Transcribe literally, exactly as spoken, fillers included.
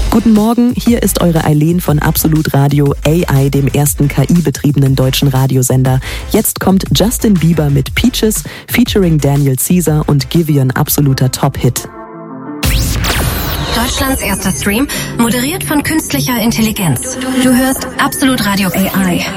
Guten Morgen, hier ist eure Eileen von Absolut Radio A I, dem ersten K I-betriebenen deutschen Radiosender. Jetzt kommt Justin Bieber mit Peaches, featuring Daniel Caesar und Giveon, absoluter Top-Hit. Deutschlands erster Stream, moderiert von künstlicher Intelligenz. Du hörst Absolut Radio A I.